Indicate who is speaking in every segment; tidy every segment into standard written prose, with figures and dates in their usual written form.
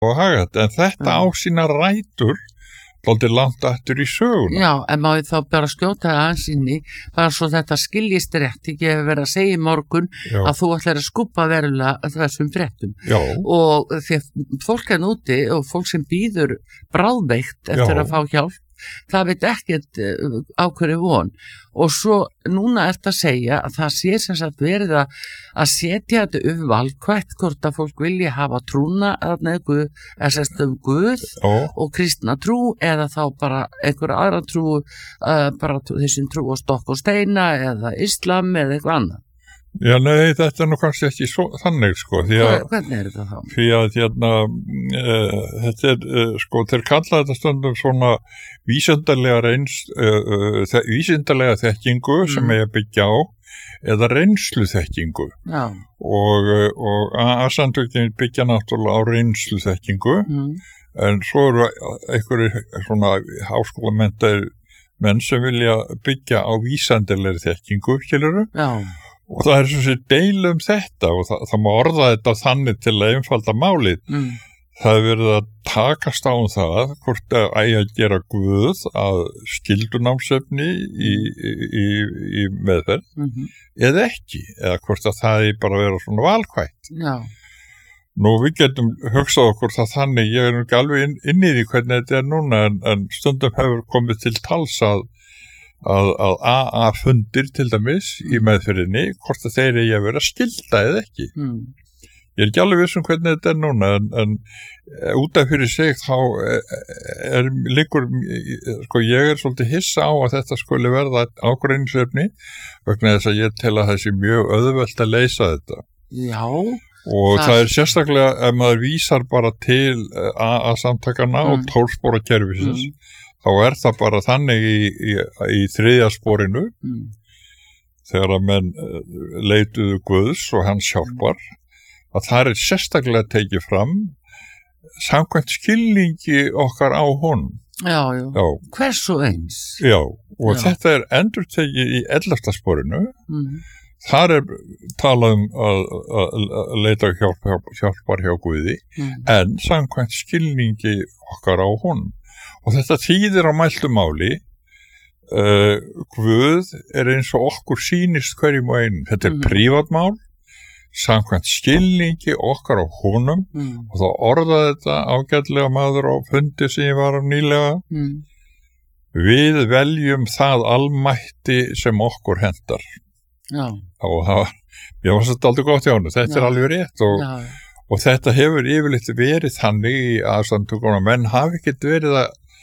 Speaker 1: og hagat, en þetta á sína rætur dálítið langt aftur í söguna.
Speaker 2: Já, en má ég þá bara skjóta aðeins inn í, bara svo þetta skiljist rétt, ekki hefur verið að segja í morgun að þú ætlar að skúpa verulega þessum fréttum.
Speaker 1: Já.
Speaker 2: Og því að fólk úti og fólk sem býður bráðveikt eftir að fá hjálp, það veit ekkert á hverju von. Og svo núna ertu að segja að það sé sem sagt verið að setja þetta valkvætt hvort að fólk vilji hafa trúna Guð og kristna trú eða þá bara einhverja aðra trú, bara þessum trú á stokk og steina eða islam eða eitthvað annað.
Speaker 1: Já, nei, þetta nú kannski ekki þannig, sko.
Speaker 2: Hvernig þetta þá?
Speaker 1: Því að þetta sko, þeir kalla þetta stundum svona vísindalega þekkingu sem eigi að byggja á eða reynslu þekkingu.
Speaker 2: Já.
Speaker 1: Og A-samtökin byggja náttúrulega á reynslu þekkingu, en svo eru einhverjir svona háskólamenntaðir menn sem vilja byggja á vísindalegri þekkingu, skilurðu?
Speaker 2: Já.
Speaker 1: Og það sem sé deilum þetta og það má orða þetta þannig til að einfalda málið. Það er verið að takast á það hvort að eigi að gera Guð að skyldunámsefni í meðferð eða ekki, eða hvort að það er bara að vera svona valkvætt.
Speaker 2: Já.
Speaker 1: Nú við getum hugsað okkur það þannig, ég er nú ekki alveg inn í því hvernig þetta er núna, en stundum hefur komið til tals að AA-fundir til dæmis í meðferðinni, hvort að þeir eigi að vera skylda eða ekki. Ég er ekki alveg viss hvernig þetta er núna, en út af fyrir sig þá liggur, sko ég er svolítið hissa á að þetta skuli verða ágreiningsefni, vegna þess að ég tel að það sé mjög auðvelt að leysa þetta.
Speaker 2: Já.
Speaker 1: Og það er sérstaklega ef maður vísar bara til AA-samtakana og 12 spora kerfisins, þá er það bara þannig í þriðja sporinu þegar að menn leituðu Guðs og hans hjálpar að það er sérstaklega tekið fram samkvæmt skilningi okkar á honum.
Speaker 2: Já. Hversu eins?
Speaker 1: Já, og þetta er endurtekið í 11. sporinu. Þar er talað að leita hjálpar hjá Guði en samkvæmt skilningi okkar á honum. Og þetta þýðir á mæltu máli, Guð er eins og okkur sýnist hverjum og einum. Þetta er prívatmál, samkvæmt skilningi okkar á honum, og þá orðaði þetta ágætlega maður á fundi sem ég var á nýlega. Við veljum það almætti sem okkur hendar.
Speaker 2: Já.
Speaker 1: Og það var, ég var svolítið aldrei gott hjá hann, þetta er alveg rétt og þetta hefur yfirleitt verið þannig í aðsamtökunum, menn hafi ekkert verið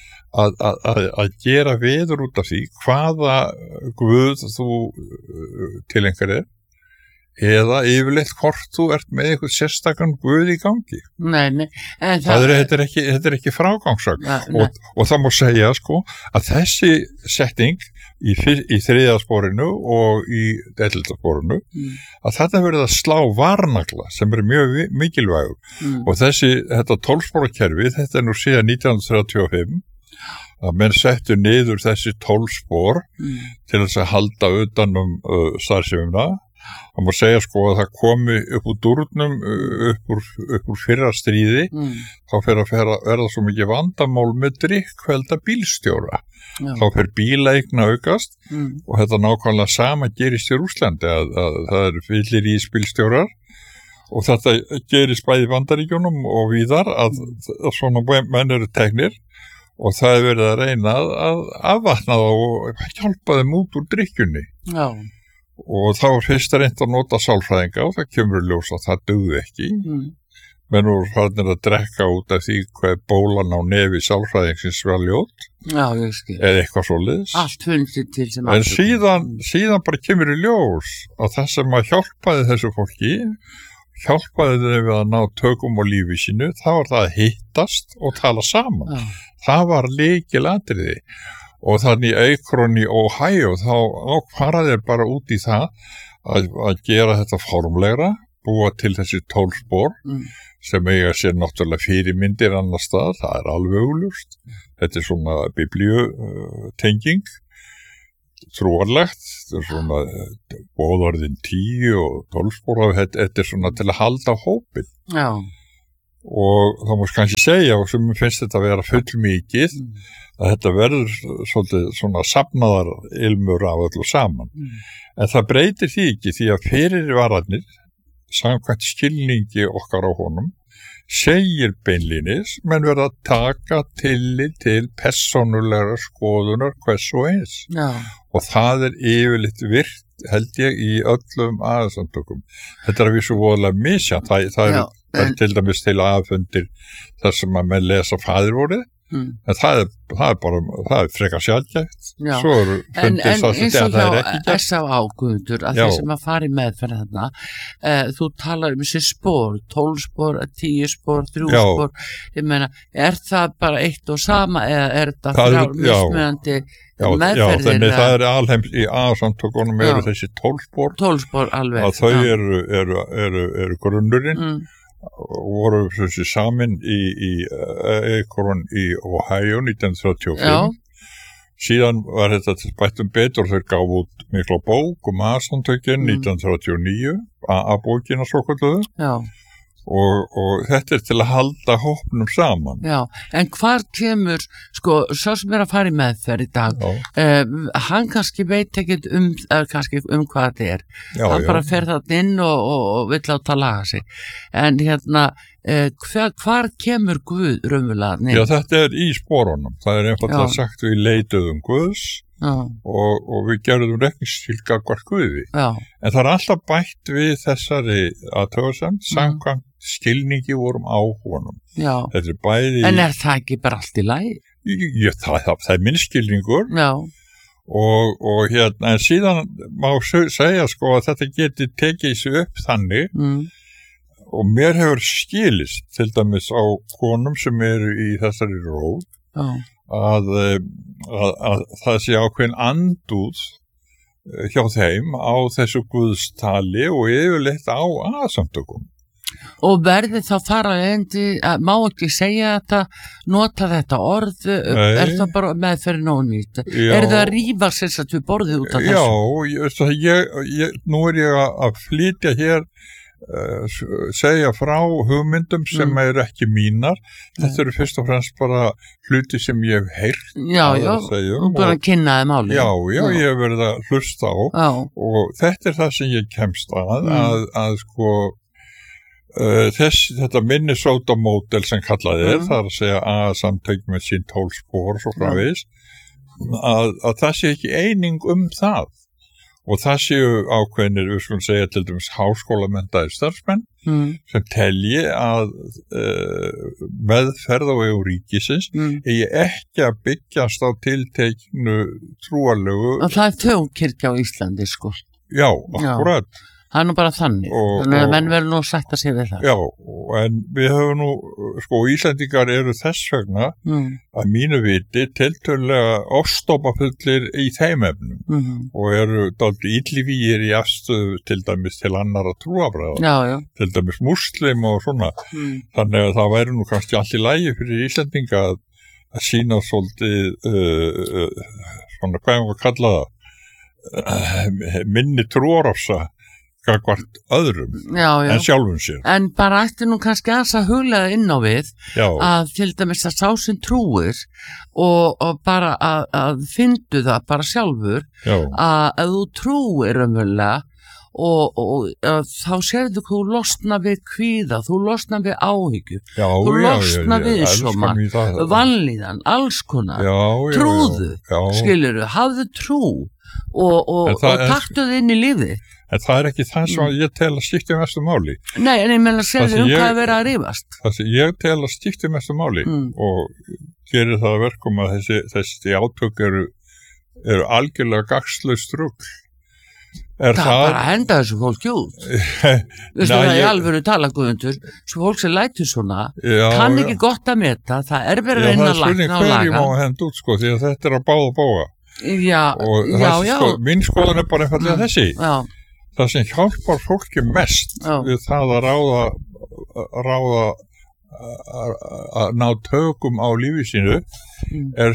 Speaker 1: að gera veður út af því hvaða Guð þú tilengar er eða yfirleitt hvort þú ert með eitthvað sérstakann Guð í gangi.
Speaker 2: Nei, en
Speaker 1: þetta er ekki frágangsök og það má segja sko að þessi setting í þriðja sporinu og í 11. sporinu að þetta verið að slá varnagla sem er mjög mikilvægur og þetta 12 spora kerfi, þetta er nú síðan 1935 að menn settu niður þessi 12 spor til þess að halda utan starfsemina. Það má segja sko að það komi upp úr dúrnum upp úr fyrra stríði þá fer að verða svo mikið vandamál með drykkvelda bílstjóra. Þá fer bílaeign að aukast og þetta nákvæmlega sama gerist í Rússlandi að það eru fyllirísbílstjórar og þetta gerist bæði í Bandaríkjunum og víðar að svona menn eru teknir og það er verið að reyna að afvatna þá og hjálpa þeim út úr drykkjunni.
Speaker 2: Já.
Speaker 1: Og þá er fyrst að reynda að nota sálfræðinga og það kemur í ljós að það dugði ekki. Menn voru farnir að drekka út af því hvað bólan á nefi sálfræðingsins var ljót.
Speaker 2: Já, ég skil.
Speaker 1: Eða eitthvað svoleiðis.
Speaker 2: Allt fundið til sem
Speaker 1: en síðan bara kemur í ljós að það sem að hjálpaði þessu fólki, hjálpaði þau við að ná tökum á lífi sínu, það var það að hittast og tala saman.
Speaker 2: Já.
Speaker 1: Það var lykilatriði. Og þannig í Akron í Ohio þá ákvaraði þeir bara út í það að gera þetta formlegra, búa til þessi 12 spor sem eiga sér náttúrulega fyrirmyndir annar stað, það er alveg augljóst. Þetta er svona biblíutenging, trúarlegt, þetta er svona boðorðin 10 og 12 spor og þetta er svona til að halda hópin.
Speaker 2: Já.
Speaker 1: og þá múst kannski segja, og sem finnst þetta að vera fullmikið, að þetta verður svolítið svona safnaðar ilmur af öllu saman. En það breytir því ekki, því að fyrirvararnir, samkvæmt skilningi okkar á honum, segir beinlínis, menn verða að taka tillit til persónulegra skoðunar hvers og eins.
Speaker 2: Já.
Speaker 1: Og það yfirleitt virt, held ég, í öllum aðsamtökum. Þetta að við svo voðalega misja, það er til dæmis til aðfundir þar sem að menn lesa faðirvorið, en það er frekar sjaldgæft. Svo eru fundir
Speaker 2: en eins og
Speaker 1: hjá
Speaker 2: S.A. Guðmundur, að þeir sem að fara í meðferð þarna, þú talar þessi spór, 12 spór, 10 spór, 3 spór, ég meina, er það bara eitt og sama eða er það þrjár mismunandi meðferðir?
Speaker 1: Já, þannig það er alheims í aðsamtökunum eru þessi 12 spór. 12 spór alveg. Að þau eru grunnurinn. Voru þessi samin í Ohio 1935. Síðan var þetta bættum betur og þeir gáfu út mikla bók aðsamtökin 1939, AA-bókina svokölluðu. Já. Og þetta er til að halda hópnum saman. Já,
Speaker 2: en hvar kemur, sko, svo sem er að fara í meðferð í dag, hann kannski veit ekkert um hvað þetta er. Hann bara fer þarna inn og vill láta laga sig. En hérna, hvar kemur Guð raunverulega inn?
Speaker 1: Já, þetta er í sporunum. Það er einfaldlega sagt við leituðum Guðs. Og við gerðum reikningsskil gagnvart Guði. En það er alltaf bætt við þessari athugasemd samkvæmt skilningi vorum á honum. Þetta er bæði...
Speaker 2: En er það ekki bara allt í lagi?
Speaker 1: Já, það er minn skilningur. Og hérna, en síðan má segja sko að þetta geti tekið sig upp þannig og mér hefur skilist til dæmis á konum sem eru í þessari róð að það sé ákveðin andúð hjá þeim á þessu guðstali og yfirleitt á aðsamtökum.
Speaker 2: Og verði þá fara má ekki segja þetta, nota þetta orð, er það bara meðferðin ónýtt? Er það að rífa sér að við borðið út af þessu?
Speaker 1: Já, nú er ég að flytja hér segja frá hugmyndum sem eru ekki mínar. Þetta eru fyrst og fremst bara hluti sem ég hef heyrt
Speaker 2: og bara kynnaði máli.
Speaker 1: Já, ég hef verið að hlusta á og þetta er það sem ég kemst að sko þetta Minnesota-módel sem kallaði það er að segja að samtök með sín 12 spór og svo framvegis að það sé ekki eining það og það séu ákveðnir, við skulum segja til dæmis háskólamenntaðir starfsmenn sem telji að meðferð á vegum ríkisins eigi ekki að byggjast á tilteknu trúarlegu.
Speaker 2: Og það er þjóðkirkja á Íslandi, sko.
Speaker 1: Já, akkurat.
Speaker 2: Það er nú bara þannig, þannig að menn verður nú að sætta sig við það.
Speaker 1: Já, en við höfum nú, sko, Íslendingar eru þess vegna að mínu viti tiltölulega ofstopafullir í þeim efnum og eru dálítið illvígir í afstöðu til dæmis til annarra trúarbragða, til dæmis múslim og svona. Þannig að það væri nú kannski allt í lagi fyrir Íslendinga að sýna svolítið, svona hvað ég var að kalla það, minni trúarofsa gagvart öðrum en sjálfum sér.
Speaker 2: En bara ætti nú kannski að huglega inn á við að til dæmis að sá sem trúir og bara að fyndu það bara sjálfur að þú trúir umverulega og þá sérðu þú losna við kvíða, þú losna við áhyggju, þú losna við sjóman, vanlíðan, alls konar, trúðu, skilurðu, hafðu trú og taktu þið inn í lífið.
Speaker 1: En það er ekki það sem ég tel að skipti mestu máli.
Speaker 2: Nei, en ég meina að segja hvað að vera að rífast.
Speaker 1: Það sem ég tel að skipti mestu máli og gerir það að verkum að þessi átök eru algjörlega gagnslaust rugl.
Speaker 2: Það er bara að henda þessu fólki út. Vistu það í alvöru tala, Guðmundur, svo fólk sem lætur svona, kann ekki gott að meta, það er verið að reyna að lækna og laga.
Speaker 1: Það er spurning hverjum á að henda út, sko, því að þetta er að báða bóga. Og minn skoðan er bara einfallega þessi. Það sem hjálpar fólki mest við það að ráða að ná tökum á lífi sínu er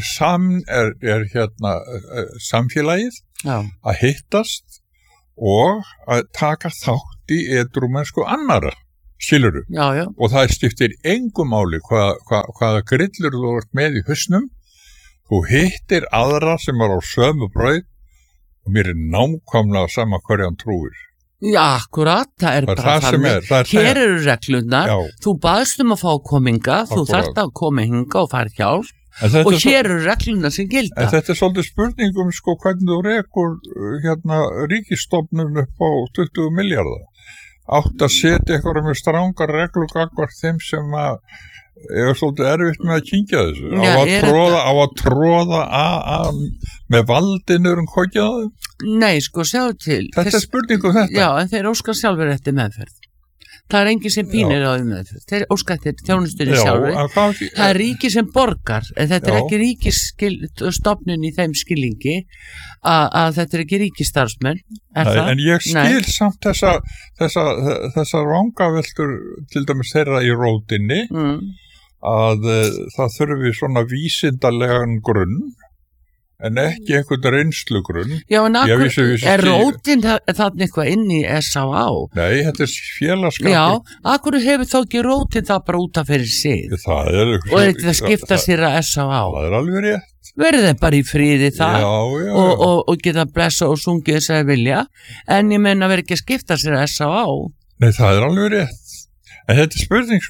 Speaker 1: samfélagið að hittast og að taka þátt í edrumennsku annarra. skilurðu,
Speaker 2: já.
Speaker 1: Og það skiptir engu máli hvaða grillur þú ert með í hausnum, þú hittir aðra sem á sömu brauð og mér nákvæmlega sama hverja hann trúir.
Speaker 2: Já, akkurat, það er bara þannig. Hér eru reglurnar, þú baðst að fá kominga, þú þarft að koma hinga og fara hjálp og hér eru reglurnar sem gilda.
Speaker 1: En þetta er svolítið spurningum hvernig þú rekur ríkisstofnun upp á 20 milljarða. Átt að setja eitthvað með strangar reglur gagnvart þeim sem ég er svolítið erfitt með að kynkja þessu. Á að tróða með valdinur kokjaðu?
Speaker 2: Nei, sjáðu til.
Speaker 1: Þetta er spurning þetta.
Speaker 2: Já, en þeir óskar sjálfur eftir meðferð. Það er engin sem pínir á því meðferð. Þeir óskar eftir þjónustunni sjálfur. Það er ríki sem borgar, en þetta er ekki ríkisstofnun í þeim skilningi að þetta er ekki ríkisstarfsmenn.
Speaker 1: En ég skil samt þessar vangaveltur til dæmis þeirra í rótinni að það þurfi svona vísindalegan grunn en ekki einhvern reynslugrunn.
Speaker 2: Já, en er rótin þarna eitthvað inn í S.A.A.?
Speaker 1: Nei, þetta er félagskapur.
Speaker 2: Já, akkur hefur þá ekki rótin það bara út af fyrir sig?
Speaker 1: Það er...
Speaker 2: Og þetta skipta sér að S.A.A.
Speaker 1: Það er alveg rétt.
Speaker 2: Verður þeim bara í fríði það og geta blessa og sungið þess að vilja, en ég menna verður ekki að skipta sér að S.A.A.
Speaker 1: Nei, það er alveg rétt. En þetta er spurning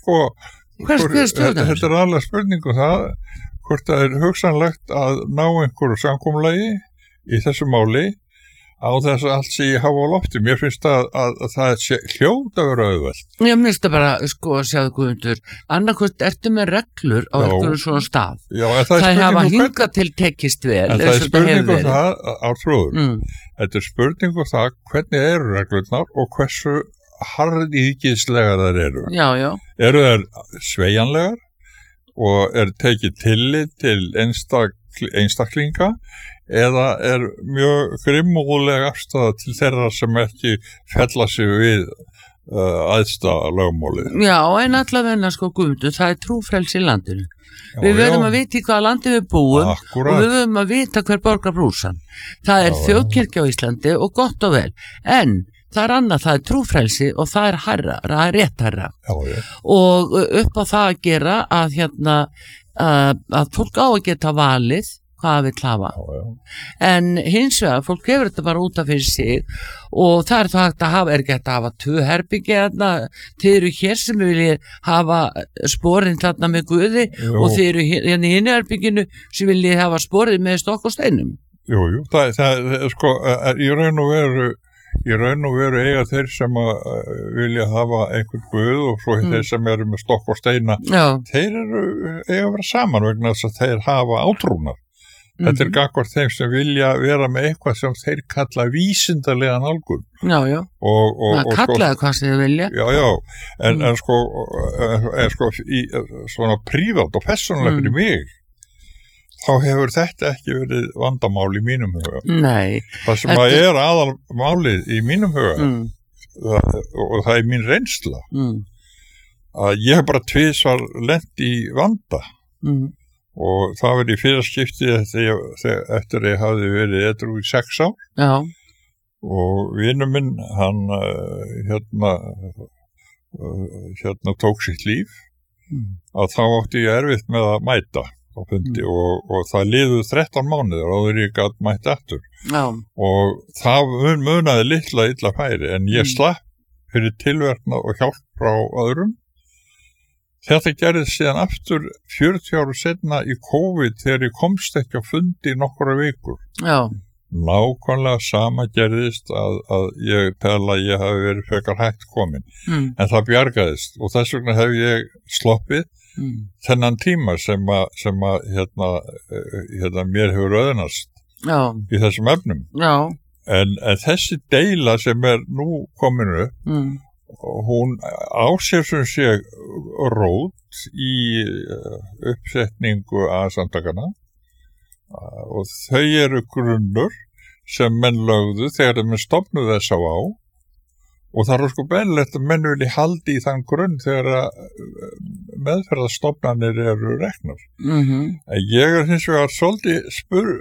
Speaker 2: Þetta
Speaker 1: er alveg spurning það hvort það er hugsanlegt að ná einhverju samkomulagi í þessu máli á þess að allt sé í hafa á lofti. Mér finnst að það sé hljóta að vera auðvelt.
Speaker 2: Ég finnst það bara, sjáðu Guðmundur, annarkvæmt ertu með reglur á einhverjum svona stað.
Speaker 1: Já, það
Speaker 2: hafa hingað til tekist vel.
Speaker 1: En það er spurningu það á trúður. Þetta er spurningu það hvernig eru reglurnar og hversu harðíkislegar þær eru.
Speaker 2: Já.
Speaker 1: Eru þær sveigjanlegar og tekið tillit til einstaklinga eða mjög grimmúðleg afstæða til þeirra sem ekki fella sig við æðsta lögmálið.
Speaker 2: Já, en allavegna Guðmundur, það er trúfrelsi í landinu. Við verðum að vita í hvaða landi við búum og við verðum að vita hver borgar brúsan. Það er þjóðkirkja á Íslandi og gott og vel, en það er annað, það er trúfrelsi og það er hærra, það er rétt hærra. Og upp á það að gera að fólk á að geta valið hvað við hafa. En hins vegar, fólk hefur þetta bara út af fyrir sig og það er það hægt að hafa, ekki hægt að hafa 2 herbyggi þarna, þið eru hér sem viljið hafa sporinn þarna með Guði og þið eru hérna í hinu herbygginu sem viljið hafa sporinn með stokk og steinum.
Speaker 1: Jú, það í raun og veru eiga þeir sem vilja hafa einhvern Guð og svo þeir sem eru með stokk og steina, þeir eiga að vera saman vegna þess að þeir hafa átrúnar. Þetta er gagnvart þeim sem vilja vera með eitthvað sem þeir kalla vísindalega nálgun.
Speaker 2: Já. Það kallaði hvað sem þeir vilja.
Speaker 1: Já, en í svona prívat og persónulega fyrir mig, þá hefur þetta ekki verið vandamál í mínum huga.
Speaker 2: Nei.
Speaker 1: Það sem er aðalmálið í mínum huga, og það er mín reynsla, að ég hef bara tvisvar lent í vanda. Og það var í fyrra skipti eftir að ég hafði verið edrú í 6 ár.
Speaker 2: Já.
Speaker 1: Og vinur minn, hann tók sitt líf, að þá átti ég erfitt með að mæta á fundi og það liðu 13 mánuðir áður ég gat mætt aftur.
Speaker 2: Já.
Speaker 1: Og það munaði illa færi, en ég slapp fyrir tilverknað og hjálp frá öðrum. Þetta gerðist síðan aftur 40 ára seinna í COVID þegar ég komst ekki á fundi í nokkra vikur.
Speaker 2: Já.
Speaker 1: Nákvæmlega sama gerðist að ég tel að ég hafi verið frekar hægt komin. En það bjargaðist og þess vegna hef ég sloppið þennan tíma sem mér hefur öðnast í þessum efnum.
Speaker 2: Já.
Speaker 1: En þessi deila sem er nú komin upp, hún á sér sem sé rót í uppsetningu að samtakana og þau eru grunnur sem menn lögðu þegar þeir stofnuðu S.A.A. og það er bennilegt að menn vilji haldi í þann grunn þegar meðferðarstofnanir eru reknar. Ég er hins vegar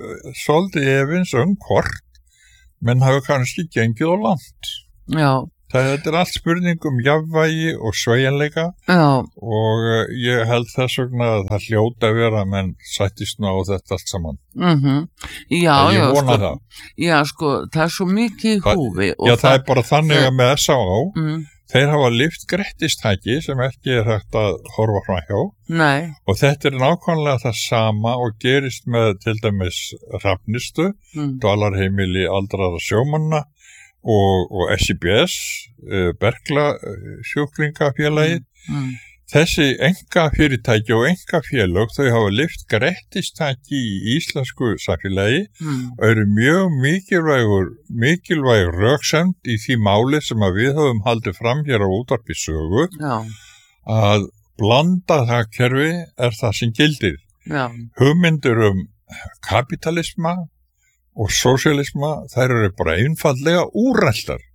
Speaker 1: svolítið efins hvort menn hafi kannski gengið á langt.
Speaker 2: Já.
Speaker 1: Þetta allt spurning jafnvægi og sveigjanleika og ég held þess vegna að það hljóta að vera að menn sættist nú á þetta allt saman.
Speaker 2: Ég
Speaker 1: vona það.
Speaker 2: Já, sko, það svo mikið í húfi.
Speaker 1: Já, það bara þannig að með S.A.A. Þeir hafa lyft grettistæki sem ekki hægt að horfa fram hjá.
Speaker 2: Nei. Og
Speaker 1: þetta nákvæmlega það sama og gerist með til dæmis Hrafnistu, dvalarheimili aldraðra sjómanna og SIBS, Berkla sjúklingafélagið. Þessi einkafyrirtæki og einkafélög þau hafa lyft grettistæki í íslensku samfélagi og eru mjög mikilvæg röksemd í því máli sem að við höfum haldið fram hér á Útvarpi Sögu að blandað hagkerfi það sem gildir. Hugmyndir kapitalisma og sósíalisma þær eru bara einfaldlega úreltar.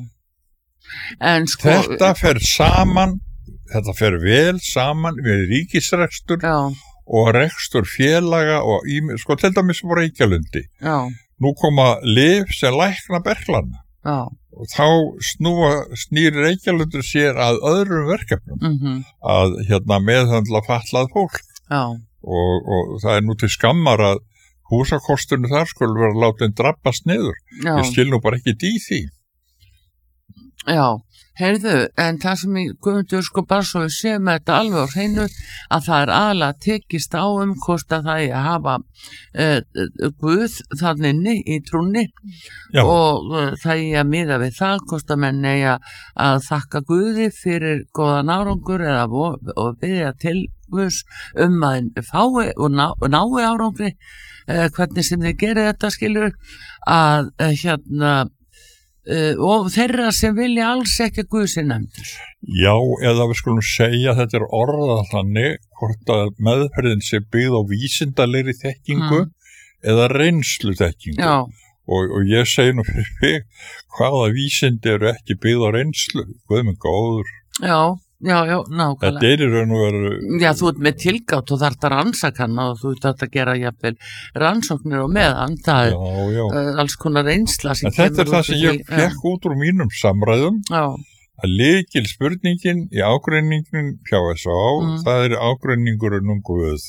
Speaker 1: Þetta fer saman. Þetta fer vel saman við ríkisrekstur og rekstur félaga og sko til dæmis á Reykjalundi. Nú koma lyf sem lækna berklana og þá snýr Reykjalundur sér að öðrum verkefnum að meðhöndla fatlað fólk og það nú til skammar að húsakosturinn þar skulle vera látin drabbast niður. Ég skil nú bara ekki í því.
Speaker 2: Já. Heyrðu, en það sem ég Guðmundur sko bara svo við séum þetta alveg á hreinu að það aðalega tekist á hvort að það að hafa Guð þannig í trúnni og það að miða við það hvort að menn að þakka Guði fyrir góðan árangur eða og biðja til Guðs að fái og nái árangri hvernig sem þið gerir þetta skilur að og þeirra sem vilja alls ekki Guð sé nefndur.
Speaker 1: Já, eða við skulum segja að þetta orðað þannig hvort að meðferðin sé byggð á vísindalegri þekkingu eða reynslu þekkingu. Og ég segi nú fyrir mig hvaða vísindi eru ekki byggð á reynslu. Guð minn góður.
Speaker 2: Já, nákvæmlega.
Speaker 1: Þetta í raun og veru...
Speaker 2: Já, þú ert með tilgátt og þarft að rannsaka hana og þú ert að gera jafnvel rannsóknir og meðan. Það alls konar reynsla sem kemur út.
Speaker 1: Þetta það sem ég fekk út úr mínum samræðum. Að lykil spurningin í ágreiningin hjá S.A.A. Það ágreiningurinn Guð.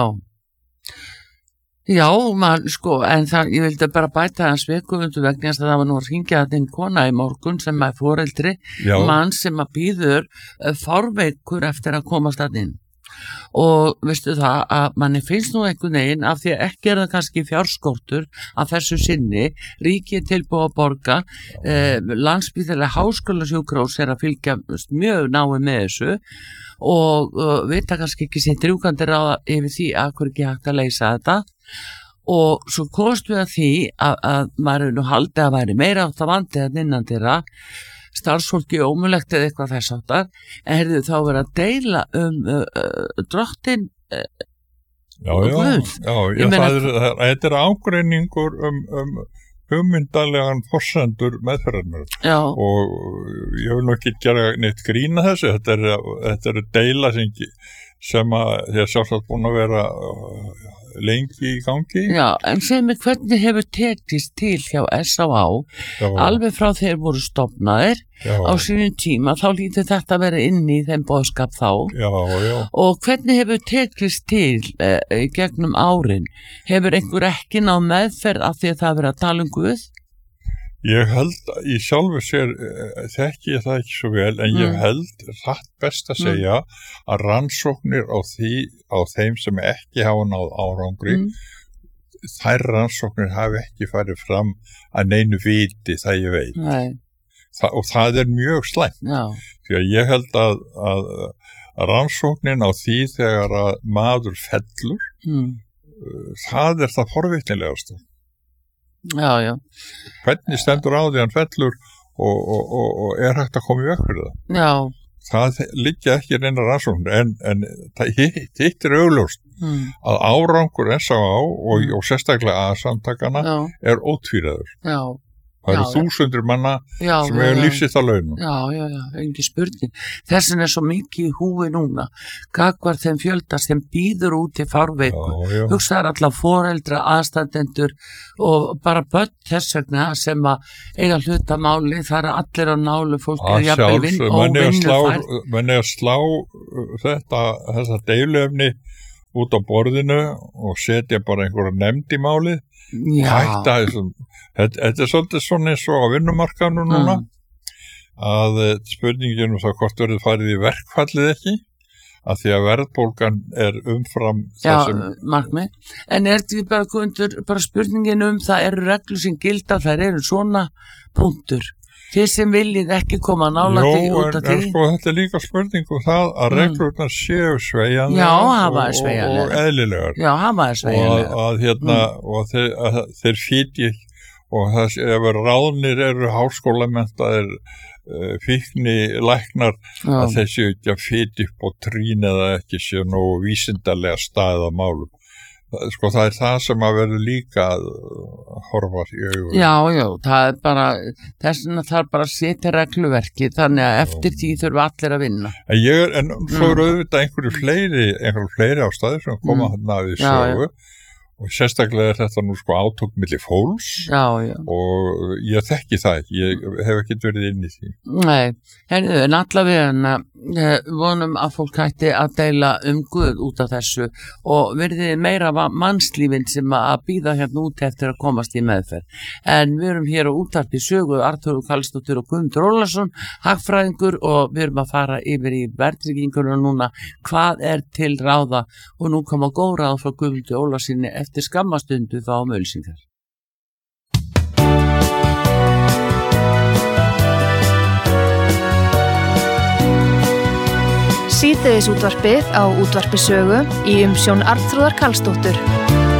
Speaker 2: Já, sko, en ég vildi bara bæta hans við Guðmundur vegna þess að það var nú að hringja þinn kona í morgun sem foreldri mann sem býður fárveikur eftir að komast að inn og veistu það að manni finnst nú einhvern veginn af því að ekki það kannski fjárskortur að þessu sinni ríkið tilbúið að borga Landspítalar Háskólasjúkrahús að fylgja mjög náið með þessu og vita kannski ekki sér drjúkandi ráða yfir því að hverju ekki hægt að leysa þetta og svo komst við að því að maður nú haldið að væri meira átt að vandi að innan þeirra starfsfólki ómulegt eða eitthvað þess áttar en hefðu þá verið að deila drottin
Speaker 1: Guð. Þetta ágreiningur hugmyndalegan forsendur meðferðarnar og ég vil nú ekki gera neitt grína þessu, þetta er deila sem að ég er sjálfsagt búin að vera lengi í gangi.
Speaker 2: Já, en segð mér hvernig hefur tekist til hjá S.A.A. alveg frá þeir voru stofnaðir á sínum tíma, þá lítið þetta að vera inni í þeim boðskap þá. Og hvernig hefur tekist til gegnum árin? Hefur einhver ekki náð meðferð af því að það verið að tala Guð?
Speaker 1: Ég held í sjálfu sér þekki ég það ekki svo vel en ég held rætt best að segja að rannsóknir á þeim sem ekki hafa náð árangri þær rannsóknir hafi ekki farið fram að neinu viti það ég veit. Og það er mjög slæmt því að ég held að rannsóknin á því þegar að maður fellur það er það forvitnilegast. Hvernig stendur á því hann fellur og er hægt að koma í veg fyrir það? Það liggja ekki neina rannsóknir en hitt er augljóst að árangur S.A.A. og sérstaklega A-samtakana er ótvíræður. Það eru þúsundir manna sem hefur lífsitt á launum.
Speaker 2: Já, engin spurning. Þessin svo mikið í húfi núna. Gagvar þeim fjölda sem býður út í fárveiku. Hugsaðar allar foreldra, aðstandendur og bara börn þess vegna sem að eiga hlutamáli. Það eru allir á nálu, fólk er jafnvel óvinnufært.
Speaker 1: Menn er að slá þessa deiluefni út á borðinu og setja bara einhverja nefnd í málið. Hætta þessum. Þetta svolítið svona eins og á vinnumarkaðnum núna að spurningin það hvort verður farið í verkfallið ekki að því að verðbólgan umfram þessum
Speaker 2: markmið. En því bara spurningin það eru reglur sem gilda, þær eru svona punktur. Þið sem viljið ekki koma nálægt því út af því.
Speaker 1: Sko, þetta líka spurning það að reglurnar séu sveigjanlegar og eðlilegar.
Speaker 2: Já, hafa sveigjanlegar.
Speaker 1: Og þeir fíti og það ef ráðnir eru háskólamenntaðir fíkni læknar að þessi ekki að fíti upp á trín eða ekki séu nógu vísindarlega staðið að málum. Sko það það sem að verður líka að horfa í augun.
Speaker 2: Já, það bara, þess vegna þarf bara að setja regluverki þannig að eftir því þurfa allir að vinna.
Speaker 1: En svo eru auðvitað einhverju fleiri ástæður sem koma þarna við sögu. Og sérstaklega þetta nú sko átök milli fólks og ég þekki það ekki, ég hef ekki verið inn í því.
Speaker 2: Nei, en allavega vonum að fólk hætti að deila Guð út af þessu og verði meira mannslífin sem að bíða hérna út eftir að komast í meðferð. En við erum hér á útvarpi sögu, Arthúr Karlsdóttir og Guðmundur Ólafsson, hagfræðingur og við erum að fara yfir í verðtrygginguna núna, hvað til ráða og nú koma góð ráð frá Guðmundur Ólafssoni eftir skammastundu þá auglýsingar.
Speaker 3: Síðdegisútvarpið á útvarpi sögu í umsjón Arnþrúðar Karlsdóttur.